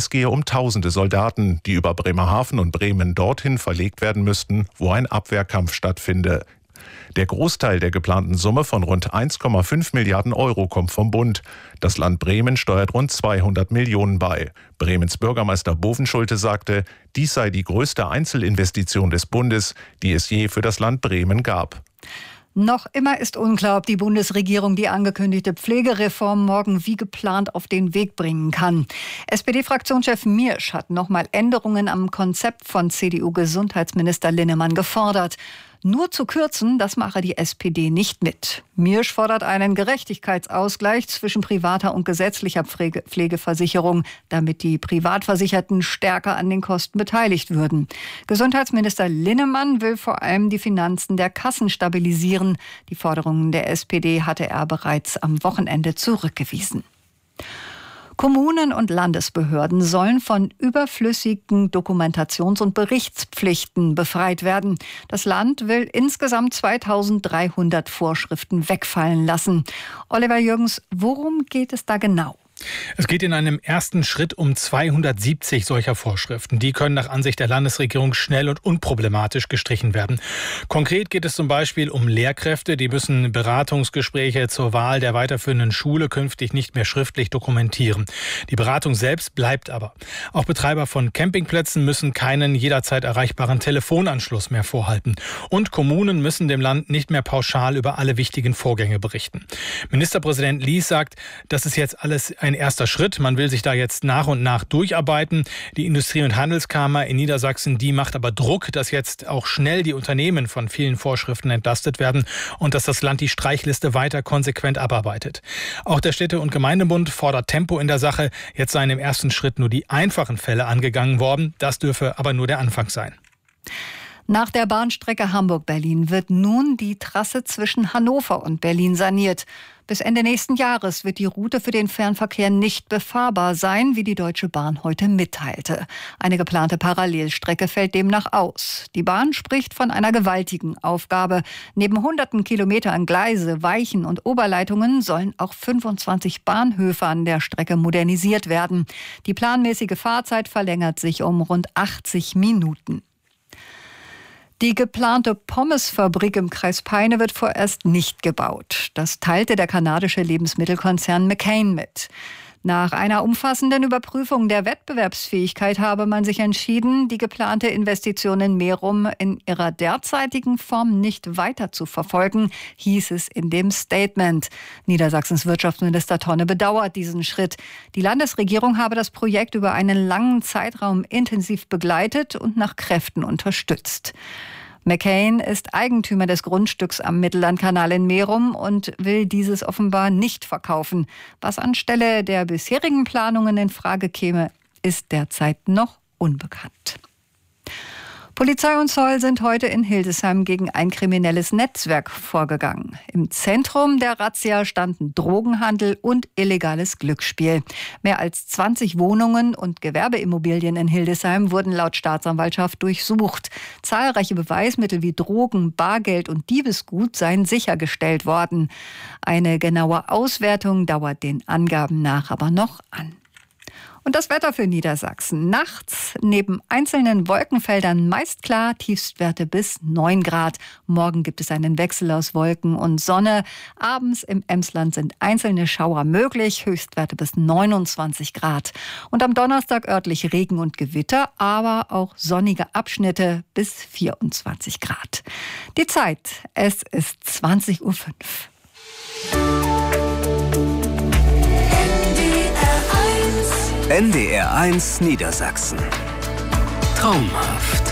Es gehe um tausende Soldaten, die über Bremerhaven und Bremen dorthin verlegt werden müssten, wo ein Abwehrkampf stattfinde. Der Großteil der geplanten Summe von rund 1,5 Milliarden Euro kommt vom Bund. Das Land Bremen steuert rund 200 Millionen bei. Bremens Bürgermeister Bovenschulte sagte, dies sei die größte Einzelinvestition des Bundes, die es je für das Land Bremen gab. Noch immer ist unklar, ob die Bundesregierung die angekündigte Pflegereform morgen wie geplant auf den Weg bringen kann. SPD-Fraktionschef Miersch hat nochmal Änderungen am Konzept von CDU-Gesundheitsminister Linnemann gefordert. Nur zu kürzen, das mache die SPD nicht mit. Miersch fordert einen Gerechtigkeitsausgleich zwischen privater und gesetzlicher Pflegeversicherung, damit die Privatversicherten stärker an den Kosten beteiligt würden. Gesundheitsminister Linnemann will vor allem die Finanzen der Kassen stabilisieren. Die Forderungen der SPD hatte er bereits am Wochenende zurückgewiesen. Kommunen und Landesbehörden sollen von überflüssigen Dokumentations- und Berichtspflichten befreit werden. Das Land will insgesamt 2300 Vorschriften wegfallen lassen. Oliver Jürgens, worum geht es da genau? Es geht in einem ersten Schritt um 270 solcher Vorschriften. Die können nach Ansicht der Landesregierung schnell und unproblematisch gestrichen werden. Konkret geht es zum Beispiel um Lehrkräfte. Die müssen Beratungsgespräche zur Wahl der weiterführenden Schule künftig nicht mehr schriftlich dokumentieren. Die Beratung selbst bleibt aber. Auch Betreiber von Campingplätzen müssen keinen jederzeit erreichbaren Telefonanschluss mehr vorhalten. Und Kommunen müssen dem Land nicht mehr pauschal über alle wichtigen Vorgänge berichten. Ministerpräsident Lies sagt, das ist jetzt alles ein erster Schritt. Man will sich da jetzt nach und nach durcharbeiten. Die Industrie- und Handelskammer in Niedersachsen, die macht aber Druck, dass jetzt auch schnell die Unternehmen von vielen Vorschriften entlastet werden und dass das Land die Streichliste weiter konsequent abarbeitet. Auch der Städte- und Gemeindebund fordert Tempo in der Sache. Jetzt seien im ersten Schritt nur die einfachen Fälle angegangen worden. Das dürfe aber nur der Anfang sein. Nach der Bahnstrecke Hamburg-Berlin wird nun die Trasse zwischen Hannover und Berlin saniert. Bis Ende nächsten Jahres wird die Route für den Fernverkehr nicht befahrbar sein, wie die Deutsche Bahn heute mitteilte. Eine geplante Parallelstrecke fällt demnach aus. Die Bahn spricht von einer gewaltigen Aufgabe. Neben hunderten Kilometer an Gleise, Weichen und Oberleitungen sollen auch 25 Bahnhöfe an der Strecke modernisiert werden. Die planmäßige Fahrzeit verlängert sich um rund 80 Minuten. Die geplante Pommesfabrik im Kreis Peine wird vorerst nicht gebaut. Das teilte der kanadische Lebensmittelkonzern McCain mit. Nach einer umfassenden Überprüfung der Wettbewerbsfähigkeit habe man sich entschieden, die geplante Investition in Merum in ihrer derzeitigen Form nicht weiter zu verfolgen, hieß es in dem Statement. Niedersachsens Wirtschaftsminister Tonne bedauert diesen Schritt. Die Landesregierung habe das Projekt über einen langen Zeitraum intensiv begleitet und nach Kräften unterstützt. McCain ist Eigentümer des Grundstücks am Mittellandkanal in Merum und will dieses offenbar nicht verkaufen. Was anstelle der bisherigen Planungen in Frage käme, ist derzeit noch unbekannt. Polizei und Zoll sind heute in Hildesheim gegen ein kriminelles Netzwerk vorgegangen. Im Zentrum der Razzia standen Drogenhandel und illegales Glücksspiel. Mehr als 20 Wohnungen und Gewerbeimmobilien in Hildesheim wurden laut Staatsanwaltschaft durchsucht. Zahlreiche Beweismittel wie Drogen, Bargeld und Diebesgut seien sichergestellt worden. Eine genaue Auswertung dauert den Angaben nach aber noch an. Und das Wetter für Niedersachsen. Nachts neben einzelnen Wolkenfeldern meist klar, Tiefstwerte bis 9 Grad. Morgen gibt es einen Wechsel aus Wolken und Sonne. Abends im Emsland sind einzelne Schauer möglich, Höchstwerte bis 29 Grad. Und am Donnerstag örtlich Regen und Gewitter, aber auch sonnige Abschnitte bis 24 Grad. Die Zeit, es ist 20:05 Uhr. NDR 1 Niedersachsen. Traumhaft.